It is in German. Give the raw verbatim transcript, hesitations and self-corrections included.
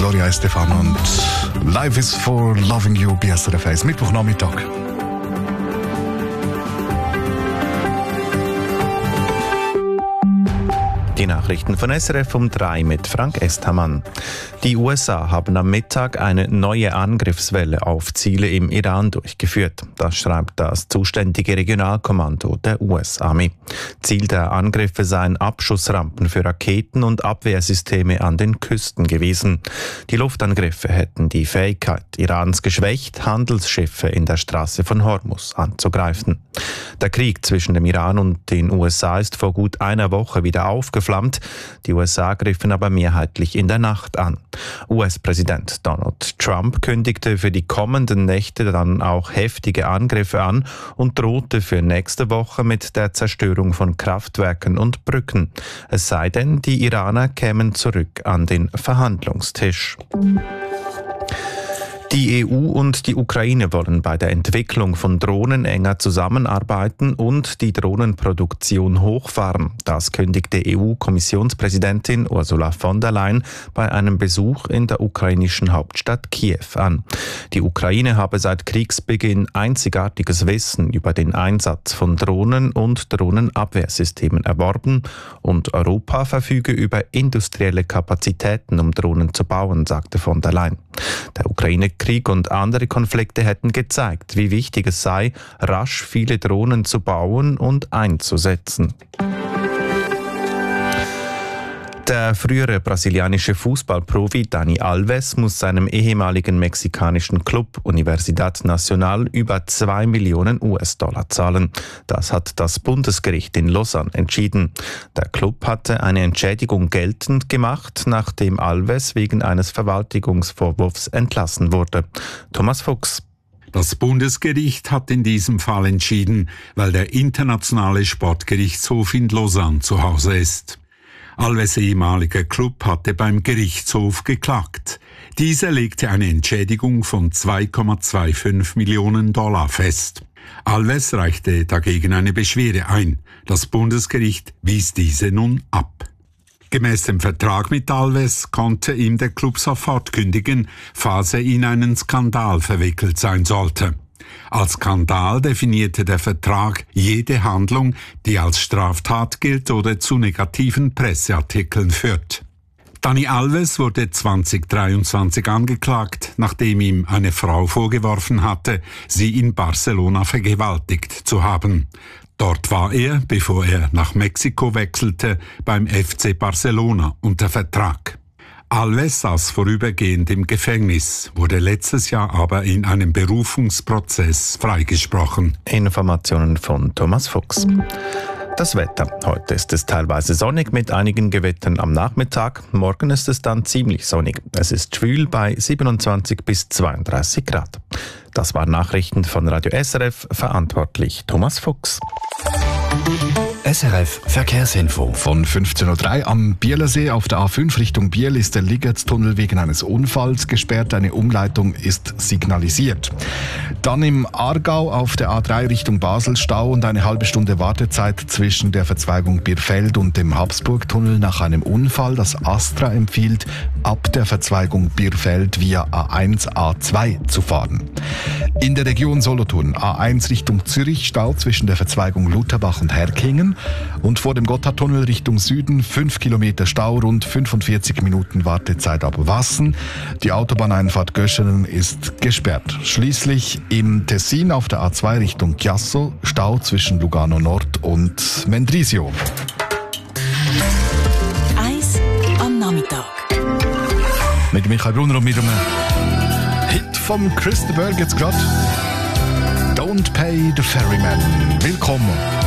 Gloria Estefan und Life is for Loving You bei S R F eins. Mittwochnachmittag. Die Nachrichten von S R F um drei mit Frank Esthamann. Die U S A haben am Mittag eine neue Angriffswelle auf Ziele im Iran durchgeführt. Das schreibt das zuständige Regionalkommando der U S-Armee. Ziel der Angriffe seien Abschussrampen für Raketen und Abwehrsysteme an den Küsten gewesen. Die Luftangriffe hätten die Fähigkeit Irans geschwächt, Handelsschiffe in der Straße von Hormuz anzugreifen. Der Krieg zwischen dem Iran und den U S A ist vor gut einer Woche wieder aufgeflammt. Die U S A griffen aber mehrheitlich in der Nacht an. U S-Präsident Donald Trump kündigte für die kommenden Nächte dann auch heftige Angriffe an und drohte für nächste Woche mit der Zerstörung von Kraftwerken und Brücken. Es sei denn, die Iraner kämen zurück an den Verhandlungstisch. Die E U und die Ukraine wollen bei der Entwicklung von Drohnen enger zusammenarbeiten und die Drohnenproduktion hochfahren. Das kündigte E U-Kommissionspräsidentin Ursula von der Leyen bei einem Besuch in der ukrainischen Hauptstadt Kiew an. Die Ukraine habe seit Kriegsbeginn einzigartiges Wissen über den Einsatz von Drohnen und Drohnenabwehrsystemen erworben und Europa verfüge über industrielle Kapazitäten, um Drohnen zu bauen, sagte von der Leyen. Der Ukraine-Krieg und andere Konflikte hätten gezeigt, wie wichtig es sei, rasch viele Drohnen zu bauen und einzusetzen. Der frühere brasilianische Fußballprofi Dani Alves muss seinem ehemaligen mexikanischen Club Universidad Nacional über zwei Millionen U S-Dollar zahlen. Das hat das Bundesgericht in Lausanne entschieden. Der Club hatte eine Entschädigung geltend gemacht, nachdem Alves wegen eines Verwaltungsvorwurfs entlassen wurde. Thomas Fuchs. Das Bundesgericht hat in diesem Fall entschieden, weil der internationale Sportgerichtshof in Lausanne zu Hause ist. Alves' ehemaliger Club hatte beim Gerichtshof geklagt. Dieser legte eine Entschädigung von zwei Komma fünfundzwanzig Millionen Dollar fest. Alves reichte dagegen eine Beschwerde ein. Das Bundesgericht wies diese nun ab. Gemäß dem Vertrag mit Alves konnte ihm der Club sofort kündigen, falls er in einen Skandal verwickelt sein sollte. Als Skandal definierte der Vertrag jede Handlung, die als Straftat gilt oder zu negativen Presseartikeln führt. Dani Alves wurde zwanzig dreiundzwanzig angeklagt, nachdem ihm eine Frau vorgeworfen hatte, sie in Barcelona vergewaltigt zu haben. Dort war er, bevor er nach Mexiko wechselte, beim F C Barcelona unter Vertrag. Alves saß vorübergehend im Gefängnis, wurde letztes Jahr aber in einem Berufungsprozess freigesprochen. Informationen von Thomas Fuchs. Das Wetter. Heute ist es teilweise sonnig mit einigen Gewittern am Nachmittag. Morgen ist es dann ziemlich sonnig. Es ist schwül bei siebenundzwanzig bis zweiunddreißig Grad. Das waren Nachrichten von Radio S R F, verantwortlich Thomas Fuchs. S R F Verkehrsinfo. Von fünfzehn Uhr drei am Bielersee auf der A fünf Richtung Biel ist der Ligertstunnel wegen eines Unfalls gesperrt. Eine Umleitung ist signalisiert. Dann im Aargau auf der A drei Richtung Basel Stau und eine halbe Stunde Wartezeit zwischen der Verzweigung Bierfeld und dem Habsburgtunnel nach einem Unfall. Das Astra empfiehlt, ab der Verzweigung Bierfeld via A eins, A zwei zu fahren. In der Region Solothurn A eins Richtung Zürich Stau zwischen der Verzweigung Lutherbach und Herkingen. Und vor dem Gotthardtunnel Richtung Süden fünf Kilometer Stau, rund fünfundvierzig Minuten Wartezeit ab Wassen. Die Autobahneinfahrt Göschenen ist gesperrt. Schließlich im Tessin auf der A zwei Richtung Chiasso Stau zwischen Lugano Nord und Mendrisio. Eis am Nachmittag. Mit Michael Brunner und mit einem Hit vom Chris de Burgh jetzt gerade. Don't Pay the Ferryman. Willkommen.